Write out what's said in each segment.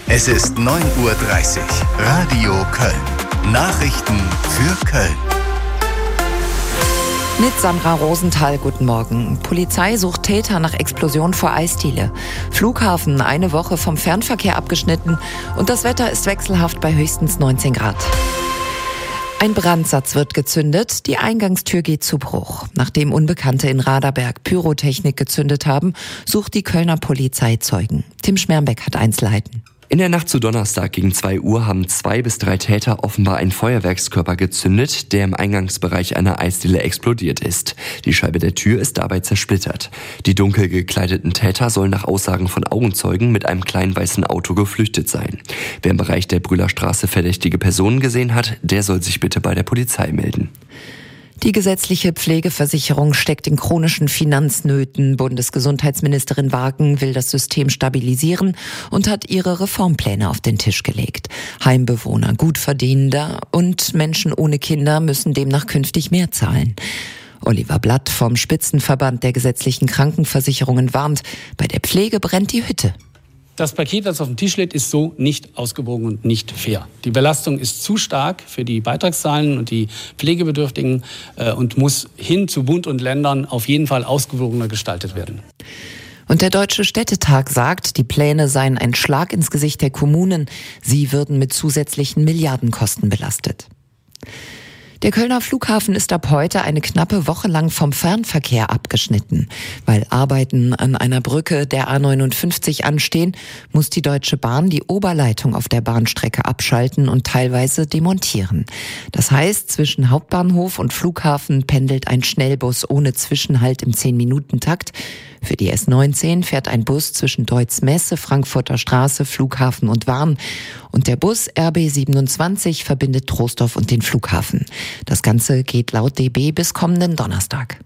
Es ist 9:30 Uhr. Radio Köln. Nachrichten für Köln. Mit Sandra Rosenthal, guten Morgen. Polizei sucht Täter nach Explosion vor Eisdiele. Flughafen eine Woche vom Fernverkehr abgeschnitten und das Wetter ist wechselhaft bei höchstens 19 Grad. Ein Brandsatz wird gezündet, die Eingangstür geht zu Bruch. Nachdem Unbekannte in Raderberg Pyrotechnik gezündet haben, sucht die Kölner Polizei Zeugen. Tim Schmermbeck hat Einzelheiten. In der Nacht zu Donnerstag gegen 2 Uhr haben 2 bis 3 Täter offenbar einen Feuerwerkskörper gezündet, der im Eingangsbereich einer Eisdiele explodiert ist. Die Scheibe der Tür ist dabei zersplittert. Die dunkel gekleideten Täter sollen nach Aussagen von Augenzeugen mit einem kleinen weißen Auto geflüchtet sein. Wer im Bereich der Brühlerstraße verdächtige Personen gesehen hat, der soll sich bitte bei der Polizei melden. Die gesetzliche Pflegeversicherung steckt in chronischen Finanznöten. Bundesgesundheitsministerin Wagen will das System stabilisieren und hat ihre Reformpläne auf den Tisch gelegt. Heimbewohner, Gutverdienende und Menschen ohne Kinder müssen demnach künftig mehr zahlen. Oliver Blatt vom Spitzenverband der gesetzlichen Krankenversicherungen warnt, bei der Pflege brennt die Hütte. Das Paket, das auf dem Tisch liegt, ist so nicht ausgewogen und nicht fair. Die Belastung ist zu stark für die Beitragszahlen und die Pflegebedürftigen und muss hin zu Bund und Ländern auf jeden Fall ausgewogener gestaltet werden. Und der Deutsche Städtetag sagt, die Pläne seien ein Schlag ins Gesicht der Kommunen. Sie würden mit zusätzlichen Milliardenkosten belastet. Der Kölner Flughafen ist ab heute eine knappe Woche lang vom Fernverkehr abgeschnitten. Weil Arbeiten an einer Brücke der A59 anstehen, muss die Deutsche Bahn die Oberleitung auf der Bahnstrecke abschalten und teilweise demontieren. Das heißt, zwischen Hauptbahnhof und Flughafen pendelt ein Schnellbus ohne Zwischenhalt im 10-Minuten-Takt. Für die S19 fährt ein Bus zwischen Deutz-Messe, Frankfurter Straße, Flughafen und Warn. Und der Bus RB 27 verbindet Troisdorf und den Flughafen. Das Ganze geht laut DB bis kommenden Donnerstag.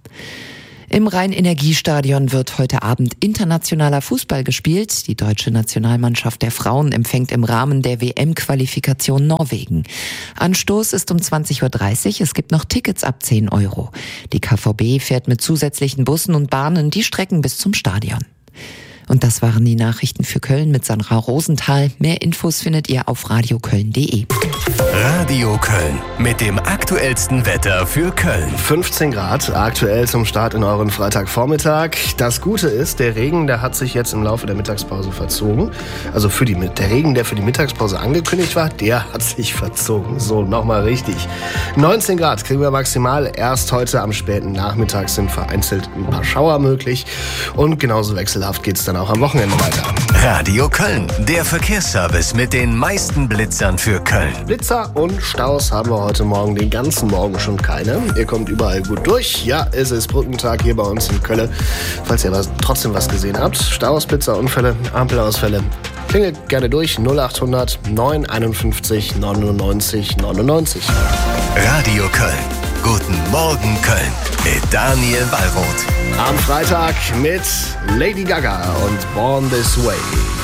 Im Rhein-Energiestadion wird heute Abend internationaler Fußball gespielt. Die deutsche Nationalmannschaft der Frauen empfängt im Rahmen der WM-Qualifikation Norwegen. Anstoß ist um 20:30 Uhr. Es gibt noch Tickets ab 10 €. Die KVB fährt mit zusätzlichen Bussen und Bahnen die Strecken bis zum Stadion. Und das waren die Nachrichten für Köln mit Sandra Rosenthal. Mehr Infos findet ihr auf radioköln.de. Radio Köln mit dem aktuellsten Wetter für Köln. 15 Grad, aktuell zum Start in euren Freitagvormittag. Das Gute ist, der Regen, der hat sich jetzt im Laufe der Mittagspause verzogen. Also der Regen, der für die Mittagspause angekündigt war, der hat sich verzogen. So, nochmal richtig. 19 Grad kriegen wir maximal. Erst heute am späten Nachmittag sind vereinzelt ein paar Schauer möglich. Und genauso wechselhaft geht's dann auch am Wochenende weiter. Radio Köln, der Verkehrsservice mit den meisten Blitzern für Köln. Blitzer und Staus haben wir heute Morgen den ganzen Morgen schon keine. Ihr kommt überall gut durch. Ja, es ist Brückentag hier bei uns in Köln. Falls ihr trotzdem was gesehen habt. Staus, Blitzer, Unfälle, Ampelausfälle. Klingelt gerne durch 0800 951 99 99. Radio Köln. Guten Morgen Köln mit Daniel Wallroth. Am Freitag mit Lady Gaga und Born This Way.